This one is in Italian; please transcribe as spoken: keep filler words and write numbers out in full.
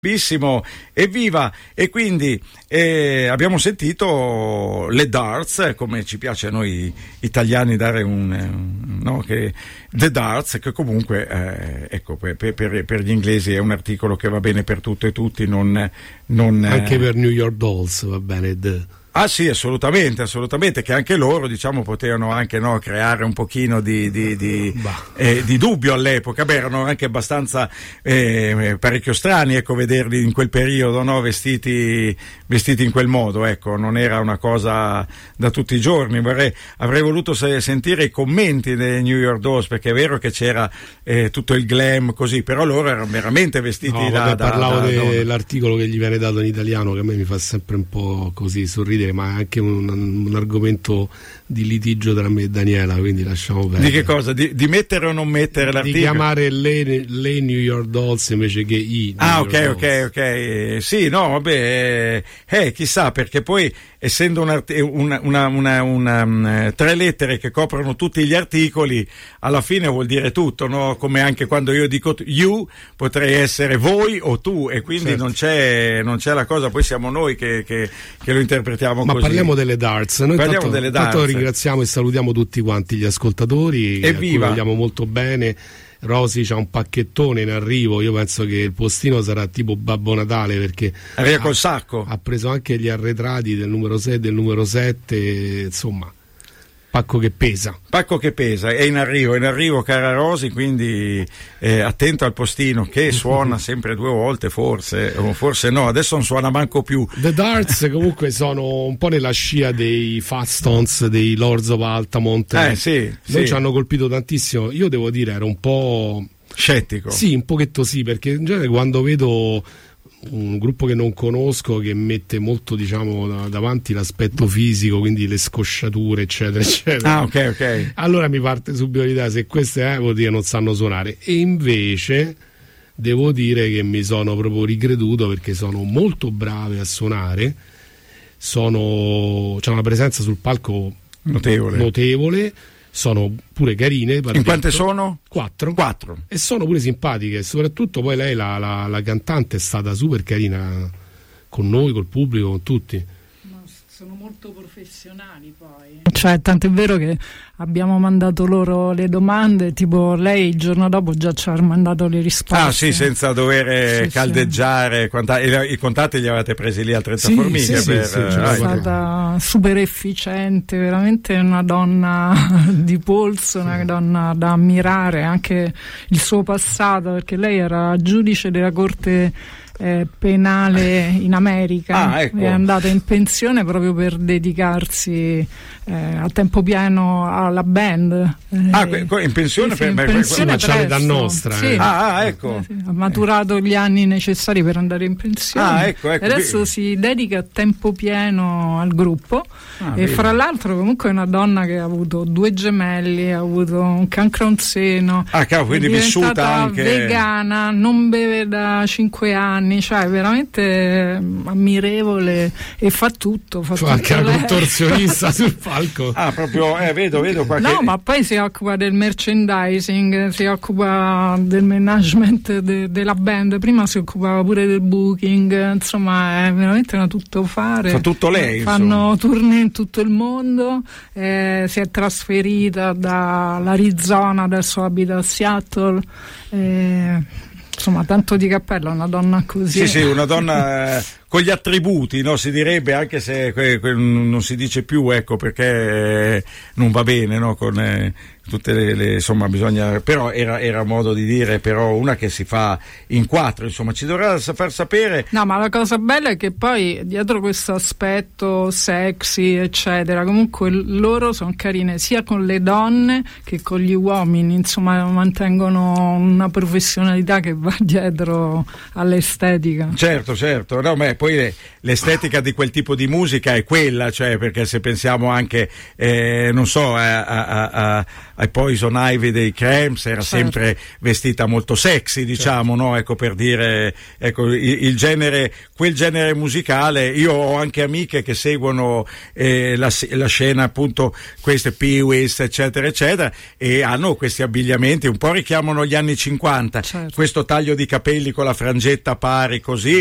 Evviva! E quindi eh, abbiamo sentito le Darts, come ci piace a noi italiani dare un, un no, che The Darts, che comunque eh, ecco, per, per, per gli inglesi è un articolo che va bene per tutto e tutti, non, non anche per New York Dolls va bene. The. Ah sì, assolutamente, assolutamente, che anche loro, diciamo, potevano anche no, creare un pochino di, di, di, eh, di dubbio all'epoca. Beh, erano anche abbastanza eh, parecchio strani, ecco, vederli in quel periodo, no, vestiti, vestiti in quel modo, ecco, non era una cosa da tutti i giorni. Vorrei, avrei voluto se, sentire i commenti dei New York Dolls, perché è vero che c'era eh, tutto il glam così, però loro erano veramente vestiti no, da, vabbè, da... Parlavo da, dell'articolo che gli viene dato in italiano, che a me mi fa sempre un po' così sorridere, ma è anche un, un argomento di litigio tra me e Daniela, quindi lasciamo perdere. Di che cosa? Di, di mettere o non mettere l'articolo? Di chiamare le, le New York Dolls invece che i New ah York ok Dolls. ok ok sì, no vabbè, eh, eh chissà, perché poi essendo una, una, una, una, una um, tre lettere che coprono tutti gli articoli, alla fine vuol dire tutto, no? Come anche quando io dico you potrei essere voi o tu, e quindi certo. non c'è non c'è la cosa, poi siamo noi che, che, che lo interpretiamo. Ma così. Parliamo delle darts. Noi parliamo tanto, delle darts. Tanto ringraziamo e salutiamo tutti quanti gli ascoltatori. Evviva! Vogliamo molto bene. Rosy c'ha un pacchettone in arrivo. Io penso che il postino sarà tipo Babbo Natale, perché arriva col sacco. Ha preso anche gli arretrati del numero sei e del numero sette, insomma. Pacco che pesa. Pacco che pesa, è in arrivo, è in arrivo cara Rosy, quindi eh, attento al postino che suona sempre due volte, forse, o forse no, adesso non suona manco più. The Darts comunque sono un po' nella scia dei Fatstones, dei Lords of Altamont. Eh sì, Noi sì. ci hanno colpito tantissimo, io devo dire ero un po' scettico. Sì, un pochetto sì, perché in genere quando vedo un gruppo che non conosco che mette molto, diciamo, davanti l'aspetto fisico, quindi le scosciature eccetera eccetera, ah ok ok allora mi parte subito l'idea, se queste eh, vuol dire non sanno suonare, e invece devo dire che mi sono proprio ricreduto, perché sono molto brave a suonare, sono c'è una presenza sul palco notevole, notevole sono pure carine. In quante sono? Quattro. Quattro. E sono pure simpatiche, e soprattutto poi lei, la, la, la cantante, è stata super carina con noi, col pubblico, con tutti. No, sono molto professionali poi. Cioè, tanto è vero che abbiamo mandato loro le domande, tipo lei il giorno dopo già ci ha mandato le risposte. Ah sì, senza dover sì, caldeggiare, sì. Quanta, i, i contatti li avete presi lì al Trenta sì, Formighe. Sì, per, sì, sì, è stata super efficiente, veramente una donna di polso, una donna da ammirare, anche il suo passato, perché lei era giudice della Corte Eh, penale in America. Ah, ecco. È andata in pensione proprio per dedicarsi eh, a tempo pieno alla band. Eh, ah, in pensione, sì, sì, per, in pensione per, per, da nostra. sì. Eh. Ah, ah, ecco. Eh, sì, ha maturato gli anni necessari per andare in pensione. Ah, ecco, ecco. E adesso si dedica a tempo pieno al gruppo. Ah, e bene. Fra l'altro comunque è una donna che ha avuto due gemelli, ha avuto un cancro a un seno. Ah, cavolo, quindi è vissuta anche vegana, non beve da cinque anni, cioè veramente ammirevole, e fa tutto, fa, fa tutto anche la lei. contorsionista sul palco. Ah, proprio, eh, vedo, vedo qua. No, che... ma poi si occupa del merchandising, si occupa del management de- della band, prima si occupava pure del booking, insomma è veramente una tuttofare. Fa tutto lei, fanno insomma. tournée in tutto il mondo, eh, si è trasferita dall'Arizona, adesso abita a Seattle, eh, insomma tanto di cappello, una donna così. Sì, sì, una donna eh, con gli attributi, no, si direbbe, anche se que, que, non si dice più, ecco, perché eh, non va bene, no, con eh, tutte le, le, insomma, bisogna, però era, era modo di dire, però una che si fa in quattro, insomma, ci dovrà far sapere. No, ma la cosa bella è che poi dietro questo aspetto sexy, eccetera, comunque loro sono carine sia con le donne che con gli uomini, insomma, mantengono una professionalità che va dietro all'estetica. Certo, certo, no, ma poi l'estetica di quel tipo di musica è quella, cioè, perché se pensiamo anche, eh, non so, a, a, a, ai Poison Ivy dei Cramps era certo. sempre vestita molto sexy, diciamo, certo. no? Ecco, per dire, ecco, il, il genere, quel genere musicale. Io ho anche amiche che seguono eh, la, la scena, appunto, queste Pee-wees, eccetera, eccetera, e hanno questi abbigliamenti, un po' richiamano gli anni cinquanta, certo. questo taglio di capelli con la frangetta pari così,